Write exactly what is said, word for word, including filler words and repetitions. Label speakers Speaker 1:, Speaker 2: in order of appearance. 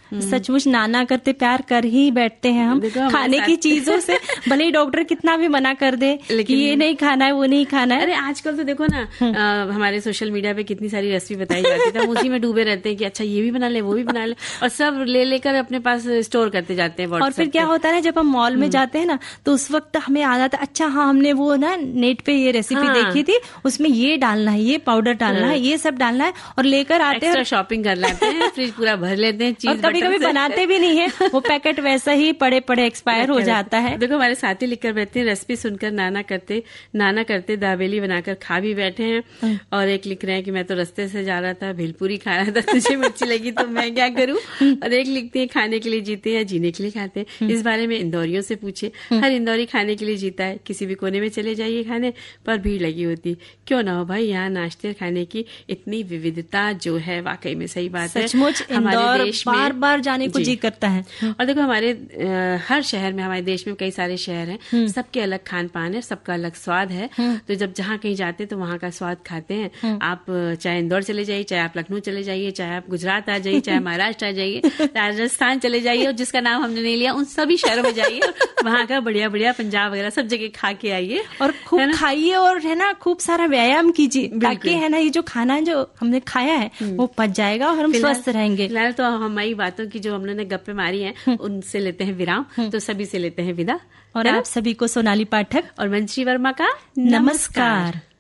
Speaker 1: सचमुच नाना करते प्यार कर ही बैठते हैं हम खाने की चीजों से। भले ही डॉक्टर कितना भी मना कर दे कि ये नहीं खाना है वो नहीं खाना है।
Speaker 2: अरे आजकल तो देखो ना आ, हमारे सोशल मीडिया पे कितनी सारी रेसिपी बताई जाती है, हम उसी में डूबे रहते हैं कि अच्छा ये भी बना ले वो भी बना ले, और सब ले लेकर अपने पास स्टोर करते जाते हैं।
Speaker 1: और फिर क्या होता है ना, जब हम मॉल में जाते हैं ना तो उस वक्त हमें याद आता है अच्छा हाँ हमने वो ना नेट पे ये रेसिपी हाँ। देखी थी, उसमें ये डालना है, ये पाउडर डालना है, ये सब डालना है, और लेकर आते हैं,
Speaker 2: शॉपिंग कर लेते हैं, फ्रिज पूरा भर लेते हैं चीज,
Speaker 1: कभी कभी बनाते भी नहीं है, वो पैकेट वैसा ही पड़े पड़े एक्सपायर हो जाता है।
Speaker 2: देखो हमारे साथी लिखकर बैठते हैं, रेसिपी सुनकर नाना करते नाना करते दाबेली बनाकर खा भी बैठे हैं। और एक लिख रहे हैं कि मैं तो रास्ते से जा रहा था, भेलपुरी खा रहा था, तुझे मिर्ची लगी तो मैं क्या करूं। और एक लिखते हैं खाने के लिए जीते हैं जीने के लिए खाते हैं। इस बारे में इंदौरियों से पूछे, हर इंदौरी खाने के लिए जीता है, किसी भी कोने में चले जाइए खाने पर भीड़ लगी होती, क्यों ना हो भाई यहाँ नाश्ते खाने की इतनी विविधता जो है, वाकई में सही बात है।
Speaker 1: सचमुच हमारे देश में बार बार जाने को जी करता है।
Speaker 2: और देखो हमारे आ, हर शहर में, हमारे देश में कई सारे शहर हैं, सबके अलग खान पान है, सबका अलग स्वाद है। तो जब जहाँ कहीं जाते हैं तो वहाँ का स्वाद खाते हैं। आप चाहे इंदौर चले जाइए, चाहे आप लखनऊ चले जाइए, चाहे आप गुजरात आ जाइए, चाहे महाराष्ट्र आ जाइए, राजस्थान चले जाइए, और जिसका नाम हमने नहीं लिया उन सभी शहरों में जाइए, वहाँ का बढ़िया बढ़िया पंजाब वगैरह सब जगह खा के आइए
Speaker 1: और खूब खाइए, और है ना खूब सारा व्यायाम कीजिए, ताकि है ना ये जो खाना जो हमने खाया है वो पच जाएगा और हम स्वस्थ रहेंगे।
Speaker 2: फिलहाल तो हमारी बातों की जो हम लोगों ने गप्पे मारी हैं उनसे लेते हैं विराम, तो सभी से लेते हैं विदा।
Speaker 1: और आप सभी को सोनाली पाठक
Speaker 2: और मंजरी वर्मा का
Speaker 1: नमस्कार।